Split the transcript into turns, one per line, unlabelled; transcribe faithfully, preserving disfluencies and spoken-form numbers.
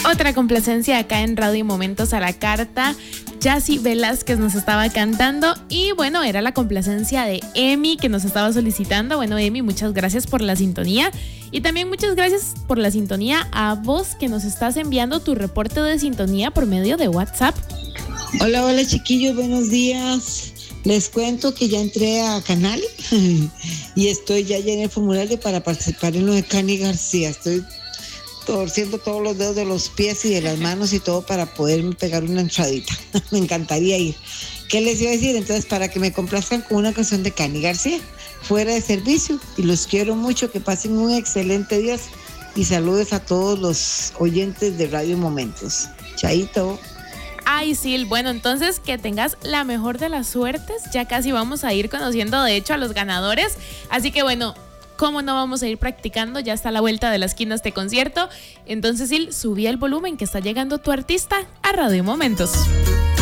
Otra complacencia acá en Radio Momentos a la Carta. Yacy Velázquez nos estaba cantando y bueno, era la complacencia de Emi que nos estaba solicitando. Bueno, Emi, muchas gracias por la sintonía y también muchas gracias por la sintonía a vos que nos estás enviando tu reporte de sintonía por medio de WhatsApp.
Hola, hola chiquillos, buenos días. Les cuento que ya entré a Canal y estoy ya llené el formulario para participar en lo de Cani García. Estoy torciendo todos los dedos de los pies y de las manos y todo para poderme pegar una entradita. Me encantaría ir. ¿Qué les iba a decir? Entonces, para que me complazcan con una canción de Cani García, Fuera de Servicio. Y los quiero mucho, que pasen un excelente día y saludos a todos los oyentes de Radio Momentos. Chaito.
Ay, Sil, bueno, entonces que tengas la mejor de las suertes. Ya casi vamos a ir conociendo, de hecho, a los ganadores. Así que bueno, ¿cómo no vamos a ir practicando? Ya está a la vuelta de la esquina este concierto. Entonces, Sil, subí el volumen que está llegando tu artista a Radio Momentos.